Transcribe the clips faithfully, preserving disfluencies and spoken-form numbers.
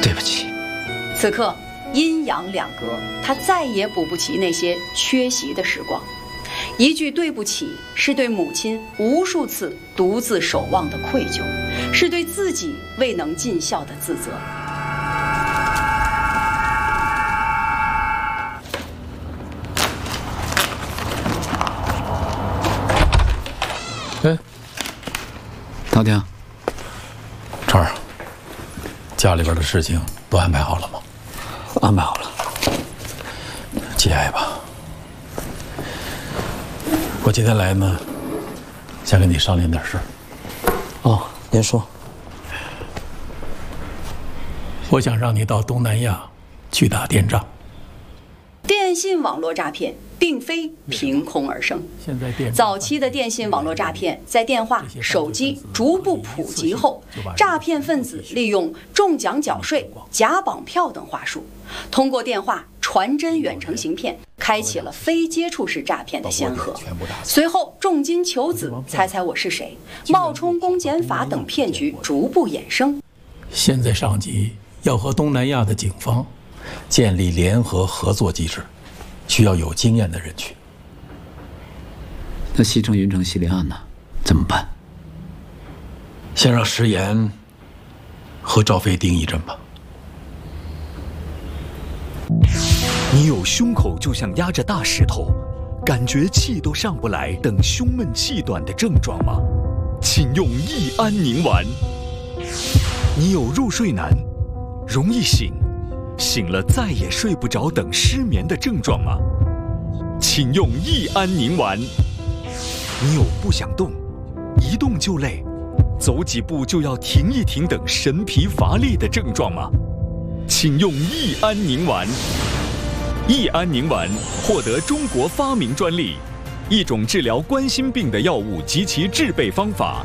对不起。 此刻阴阳两隔，他再也补不齐那些缺席的时光。一句对不起，是对母亲无数次独自守望的愧疚，是对自己未能尽孝的自责。 哎，陶婷， 川儿，家里边的事情都安排好了吗？ 安排好了。 节哀吧。我今天来呢，想跟你商量点事。 哦，您说。 我想让你到东南亚去打电诈。 电信网络诈骗并非凭空而生。早期的电信网络诈骗在电话、手机逐步普及后，诈骗分子利用中奖缴税、假绑票等话术，通过电话传真远程行骗，开启了非接触式诈骗的先河。随后，重金求子、猜猜我是谁、冒充公检法等骗局逐步衍生。 现在上级要和东南亚的警方建立联合合作机制，需要有经验的人去。 那西城、云城系列案呢？怎么办？ 先让石岩和赵飞盯一阵吧。 你有胸口就像压着大石头，感觉气都上不来等胸闷气短的症状吗？请用益安宁丸。你有入睡难、容易醒、醒了再也睡不着等失眠的症状吗？请用益安宁丸。你有不想动、一动就累、走几步就要停一停等神疲乏力的症状吗？请用益安宁丸。益安宁丸获得中国发明专利，一种治疗冠心病的药物及其制备方法。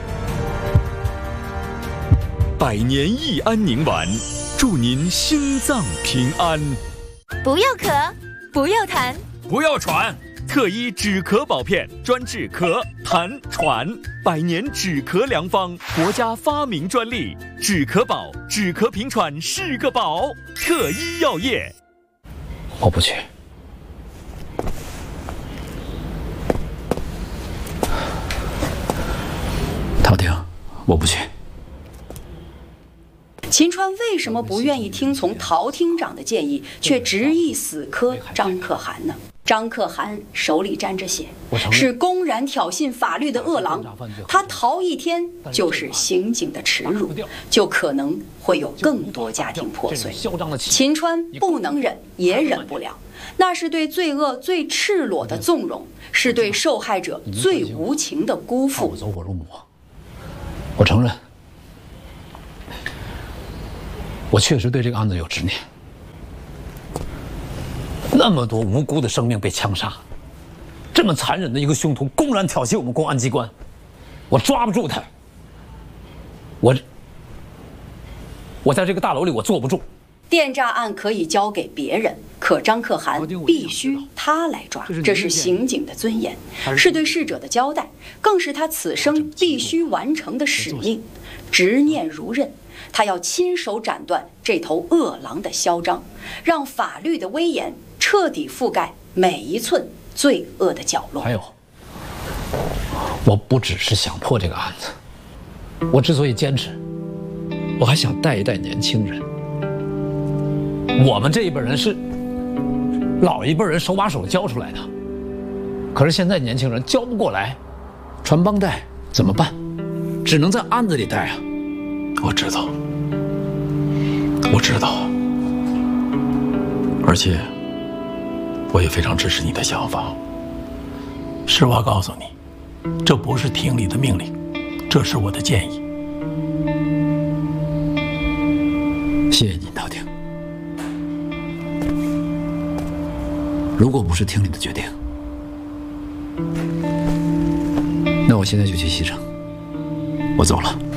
百年益安宁丸，祝您心脏平安。 不要咳，不要痰， 不要喘，特医止咳保片，专治咳、痰、喘，百年止咳良方，国家发明专利，止咳宝，止咳平喘是个宝。特医药业。 我不去。陶婷，我不去。 秦川为什么不愿意听从陶厅长的建议，却执意死磕张可汗呢？张可汗手里沾着血，是公然挑衅法律的恶狼。他逃一天就是刑警的耻辱，就可能会有更多家庭破碎。秦川不能忍，也忍不了，那是对罪恶最赤裸的纵容，是对受害者最无情的辜负。 走火入魔，我承认，我确实对这个案子有执念。那么多无辜的生命被枪杀，这么残忍的一个凶徒公然挑衅我们公安机关，我抓不住他，我我在这个大楼里我坐不住。 电诈案可以交给别人，可张可汗必须他来抓，这是刑警的尊严，是对逝者的交代，更是他此生必须完成的使命。执念如刃，他要亲手斩断这头恶狼的嚣张，让法律的威严彻底覆盖每一寸罪恶的角落。 还有，我不只是想破这个案子，我之所以坚持，我还想带一带年轻人。我们这一辈人是老一辈人手把手教出来的，可是现在年轻人教不过来，传帮带怎么办？只能在案子里带啊。 我知道，我知道，而且我也非常支持你的想法。实话告诉你，这不是厅里的命令，这是我的建议。 谢谢你，陶婷。如果不是厅里的决定，那我现在就去西城。我走了。